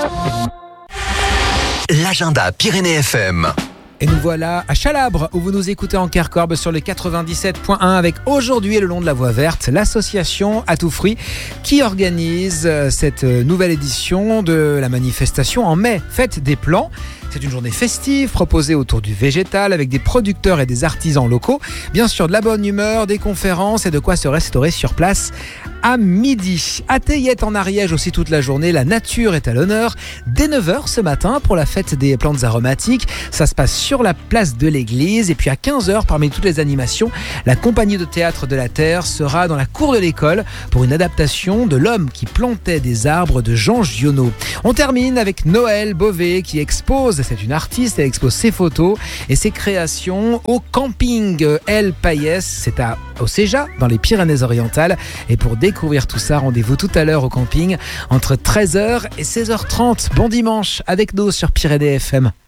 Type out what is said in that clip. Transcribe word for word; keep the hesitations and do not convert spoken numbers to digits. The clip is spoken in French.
L'agenda Pyrénées F M. Et nous voilà à Chalabre, où vous nous écoutez en Quercorbe sur le quatre-vingt-dix-sept point un avec aujourd'hui le long de la voie verte, l'association À Tout Fruit qui organise cette nouvelle édition de la manifestation en mai, Fête des Plants. C'est une journée festive proposée autour du végétal avec des producteurs et des artisans locaux. Bien sûr, de la bonne humeur, des conférences et de quoi se restaurer sur place à midi. À Théiette en Ariège aussi toute la journée, la nature est à l'honneur. Dès neuf heures ce matin pour la fête des plantes aromatiques. Ça se passe sur la place de l'église. Et puis à quinze heures, parmi toutes les animations, la compagnie de théâtre de la Terre sera dans la cour de l'école pour une adaptation de L'homme qui plantait des arbres de Jean Giono. On termine avec Noël Beauvais qui expose, c'est une artiste, elle expose ses photos et ses créations au camping El Payès, c'est à Océja dans les Pyrénées-Orientales. Et pour découvrir tout ça, rendez-vous tout à l'heure au camping entre treize heures et seize heures trente. Bon dimanche avec nous sur Pyrénées F M.